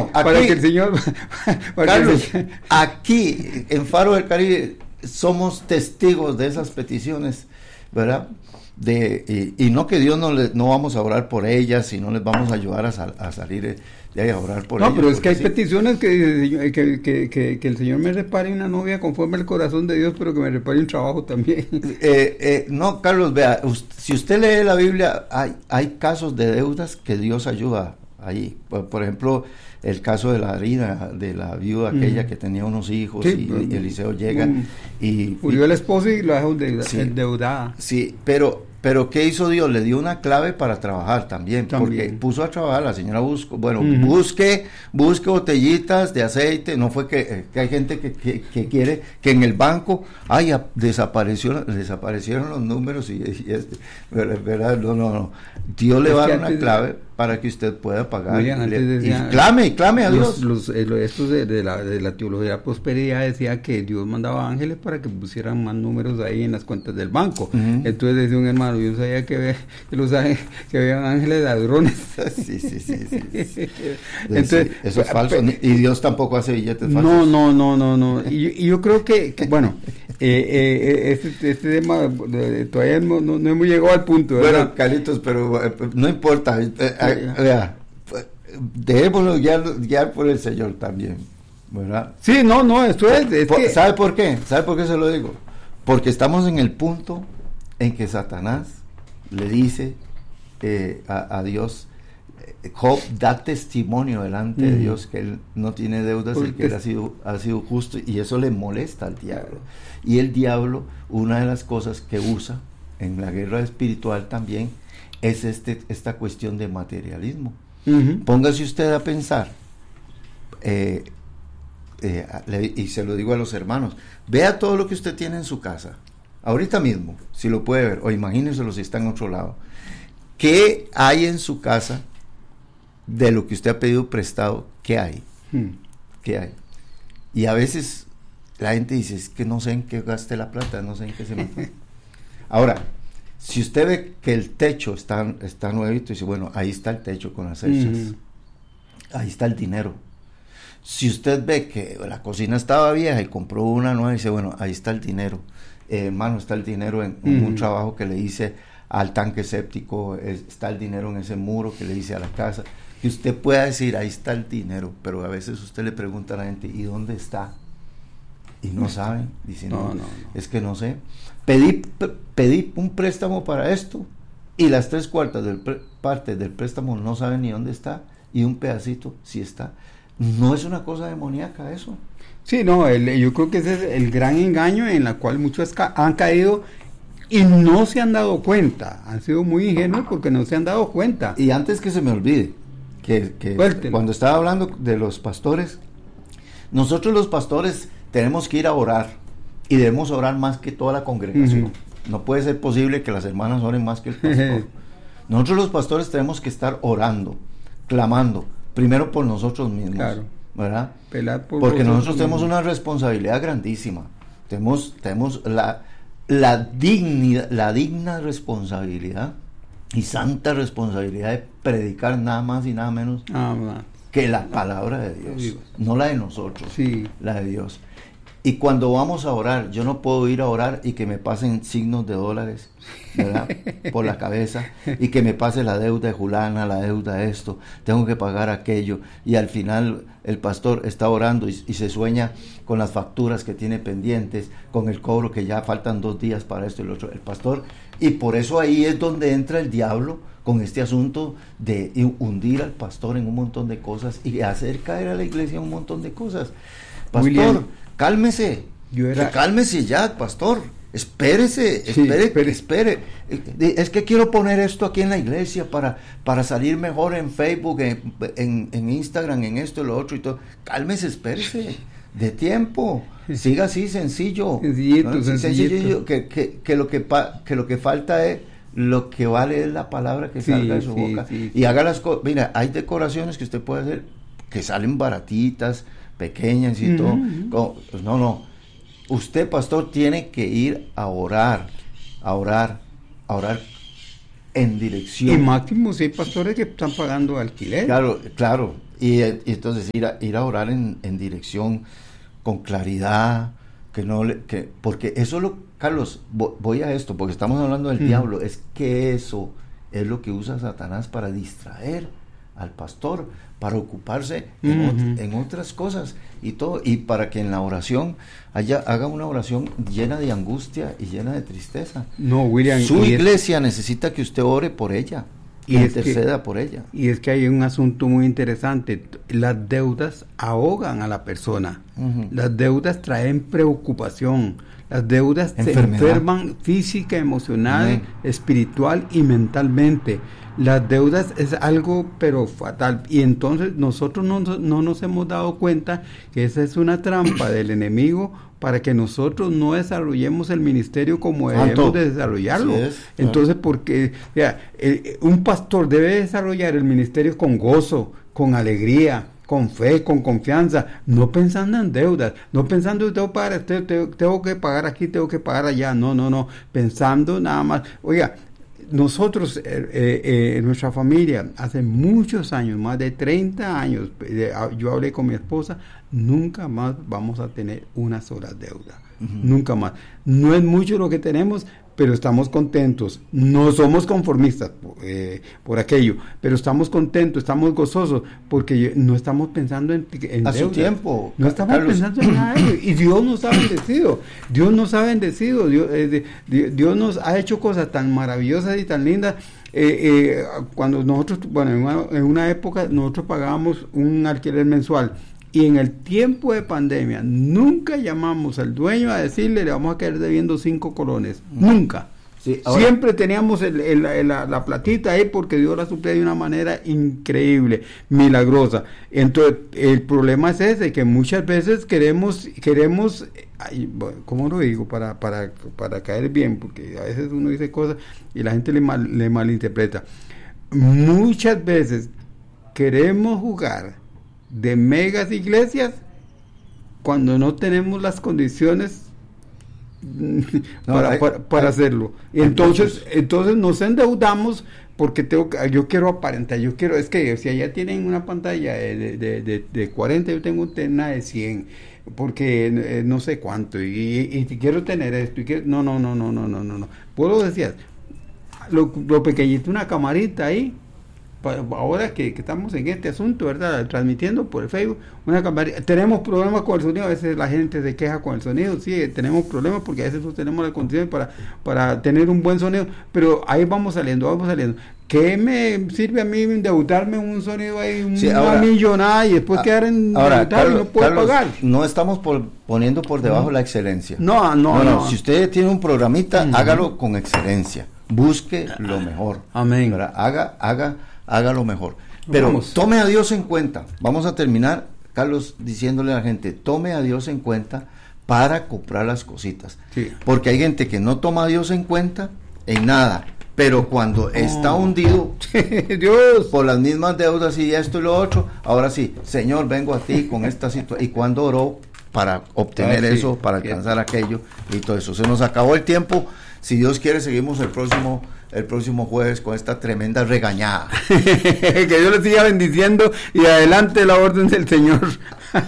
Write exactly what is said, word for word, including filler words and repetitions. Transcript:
no, aquí, para que el Señor... para Carlos, que el, aquí en Faro del Caribe somos testigos de esas peticiones, ¿verdad? De, y, y no que Dios no le, no vamos a orar por ellas, sino les vamos a ayudar a, sal, a salir de ahí a orar por no, ellas. No, pero es que hay sí. peticiones que, que, que, que, que el Señor me repare una novia conforme al corazón de Dios, pero que me repare un trabajo también. Eh, eh, no, Carlos, vea, usted, si usted lee la Biblia, hay, hay casos de deudas que Dios ayuda ahí. Por, por ejemplo, el caso de la harina, de la viuda aquella mm. que tenía unos hijos, sí, y, pero, y Eliseo llega mm. y... murió el esposo y lo dejó endeudada. Sí, endeudada. Sí, pero... Pero ¿qué hizo Dios? Le dio una clave para trabajar también, también. porque puso a trabajar, la señora buscó, bueno, uh-huh. busque, busque botellitas de aceite, no fue que, que hay gente que, que, que quiere que en el banco, ay, a, desapareció, desaparecieron los números y, y este, verdad, no, no, no, Dios le va a dar una clave para que usted pueda pagar. William, le, decía, y clame, clame a los, Dios. Los, eh, estos de, de, la, de la teología de la prosperidad decía que Dios mandaba ángeles para que pusieran más números ahí en las cuentas del banco. Uh-huh. Entonces decía un hermano, yo sabía que, ve, que los ángeles, que veían ángeles ladrones. Sí, sí, sí, sí, sí. Entonces, sí, eso es falso. Pe- y Dios tampoco hace billetes falsos. No, no, no, no, no. Y, y yo creo que, que bueno, eh, eh, este, este tema eh, todavía no, no, no hemos llegado al punto, ¿verdad? Bueno, Carlitos, pero eh, no importa. Eh, eh, vea, dejémoslo guiar, guiar por el Señor también, ¿verdad? Sí, no, no, esto es... es por, que... ¿Sabe por qué? ¿Sabe por qué se lo digo? Porque estamos en el punto en que Satanás le dice eh, a, a Dios, Job da testimonio delante mm. de Dios que él no tiene deudas y que él ha sido, ha sido justo, y eso le molesta al diablo. Y el diablo, una de las cosas que usa en la guerra espiritual también es este, esta cuestión de materialismo. Uh-huh. Póngase usted a pensar, eh, eh, le, y se lo digo a los hermanos, vea todo lo que usted tiene en su casa, ahorita mismo, si lo puede ver, o imagínenselo si está en otro lado. ¿Qué hay en su casa de lo que usted ha pedido prestado? ¿Qué hay? Hmm. ¿Qué hay? Y a veces la gente dice, es que no sé en qué gaste la plata, no sé en qué se me fue. Ahora, si usted ve que el techo está, está nuevito, dice, bueno, ahí está el techo con las cerchas, mm. ahí está el dinero. Si usted ve que la cocina estaba vieja y compró una nueva, dice, bueno, ahí está el dinero. Eh, hermano, está el dinero en, en mm. un trabajo que le hice al tanque séptico, es, está el dinero en ese muro que le hice a la casa. Que usted pueda decir, ahí está el dinero, pero a veces usted le pregunta a la gente, ¿y dónde está? Y no saben, dicen, no, no, no, es que no sé. Pedí, p- pedí un préstamo para esto y las tres cuartas del pre- partes del préstamo no saben ni dónde está y un pedacito sí está. No es una cosa demoníaca eso. Sí, no, el, yo creo que ese es el gran engaño en la cual muchos ca- han caído y no se han dado cuenta. Han sido muy ingenuos porque no se han dado cuenta. Y antes que se me olvide, que, que cuando estaba hablando de los pastores, nosotros los pastores tenemos que ir a orar y debemos orar más que toda la congregación. Uh-huh. No puede ser posible que las hermanas oren más que el pastor. Nosotros los pastores tenemos que estar orando, clamando, primero por nosotros mismos, claro, ¿verdad? Por Porque nosotros tenemos mismos. Una responsabilidad grandísima. Tenemos, tenemos la, la, dignidad, la digna responsabilidad y santa responsabilidad de predicar nada más y nada menos ah, man. que la palabra de Dios, Dios. No la de nosotros, sí. la de Dios. Y cuando vamos a orar, yo no puedo ir a orar y que me pasen signos de dólares, ¿verdad? Por la cabeza, y que me pase la deuda de Julana, la deuda de esto, tengo que pagar aquello, y al final el pastor está orando y, y se sueña con las facturas que tiene pendientes, con el cobro que ya faltan dos días para esto y lo otro, el pastor, y por eso ahí es donde entra el diablo con este asunto de hundir al pastor en un montón de cosas y hacer caer a la iglesia un montón de cosas. Pastor, William, cálmese, yo era... cálmese ya, pastor, espérese, sí, espere, espere. espere, es que quiero poner esto aquí en la iglesia para, para salir mejor en Facebook, en, en, en Instagram, en esto y lo otro y todo, cálmese, espérese, de tiempo, siga así, sencillo, sencillito, ¿no? sencillito. sencillo que, que, que, lo que, pa, que lo que falta es, lo que vale es la palabra que sí, salga de su sí, boca, sí, y sí. haga las cosas, mira, hay decoraciones que usted puede hacer, que salen baratitas, pequeñas y uh-huh. todo, como, pues no, no, usted pastor tiene que ir a orar, a orar, a orar en dirección. Y máximo si hay pastores que están pagando alquiler. Claro, claro, Y, y entonces ir a, ir a orar en, en dirección con claridad, que no le, que, porque eso es lo, Carlos, voy a esto, porque estamos hablando del mm. diablo, es que eso es lo que usa Satanás para distraer al pastor, para ocuparse en, mm-hmm. ot- en otras cosas y todo, y para que en la oración haya, haga una oración llena de angustia y llena de tristeza. No, William, su iglesia es, necesita que usted ore por ella y interceda por ella. Y es que hay un asunto muy interesante, las deudas ahogan a la persona, uh-huh. las deudas traen preocupación, las deudas se enferman física, emocional, uh-huh. espiritual y mentalmente. Las deudas es algo pero fatal, y entonces nosotros no, no nos hemos dado cuenta que esa es una trampa del enemigo para que nosotros no desarrollemos el ministerio como debemos de desarrollarlo. Sí es, entonces, porque ya, eh, un pastor debe desarrollar el ministerio con gozo, con alegría, con fe, con confianza, no pensando en deudas, no pensando tengo que pagar, tengo, tengo que pagar aquí, tengo que pagar allá, no, no, no, pensando nada más, oiga, nosotros, eh, eh, nuestra familia, hace muchos años, más de treinta años, eh, yo hablé con mi esposa, nunca más vamos a tener una sola deuda, uh-huh. nunca más. No es mucho lo que tenemos, pero estamos contentos, no somos conformistas eh, por aquello, pero estamos contentos, estamos gozosos, porque no estamos pensando en, en a deudas. Su tiempo, no estamos Carlos. pensando en nada de ello, y Dios nos ha bendecido, Dios nos ha bendecido, Dios, eh, de, Dios nos ha hecho cosas tan maravillosas y tan lindas. Eh, eh, cuando nosotros, bueno, en una, en una época nosotros pagábamos un alquiler mensual, y en el tiempo de pandemia nunca llamamos al dueño a decirle le vamos a quedar debiendo cinco colones, mm. nunca. Sí, ahora, siempre teníamos el, el, el, la, la platita ahí porque Dios la suplía de una manera increíble, milagrosa. Entonces el problema es ese, que muchas veces queremos, queremos, ay, ¿cómo lo digo? Para, para, para caer bien, porque a veces uno dice cosas y la gente le, mal, le malinterpreta. Muchas veces queremos jugar de megas iglesias cuando no tenemos las condiciones para, no, hay, para, para hay, hacerlo. Entonces, entonces, entonces nos endeudamos porque tengo, yo quiero aparentar, yo quiero, es que si allá tienen una pantalla de, de, de, de cuarenta, yo tengo una de cien, porque eh, no sé cuánto, y, y, y quiero tener esto, y quiero, no, no, no, no, no, no, no, no. Puedo decir, lo, lo pequeñito, una camarita ahí, ahora que, que estamos en este asunto, ¿verdad? Transmitiendo por el Facebook, una camarita. Tenemos problemas con el sonido, a veces la gente se queja con el sonido, sí, tenemos problemas porque a veces no tenemos la condición para, para tener un buen sonido, pero ahí vamos saliendo, vamos saliendo. ¿Qué me sirve a mí endeudarme un sonido ahí, sí, una ahora, millonada y después a, quedar en ahora, Carlos, y no puedo Carlos, pagar? No estamos por, poniendo por debajo no. la excelencia. No, no, no, no, no. Si usted tiene un programita, uh-huh. hágalo con excelencia. Busque lo mejor. Amén. ¿verdad? Haga, haga haga lo mejor, pero Vamos. tome a Dios en cuenta. Vamos a terminar, Carlos, diciéndole a la gente, tome a Dios en cuenta para comprar las cositas, sí. porque hay gente que no toma a Dios en cuenta en nada, pero cuando oh. está hundido Dios por las mismas deudas y esto y lo otro, ahora sí, Señor, vengo a ti con esta situación, y cuando oró para obtener ah, sí. eso, para alcanzar sí. aquello y todo eso. Se nos acabó el tiempo. Si Dios quiere, seguimos el próximo el próximo jueves con esta tremenda regañada. Que Dios les siga bendiciendo y adelante la orden del Señor.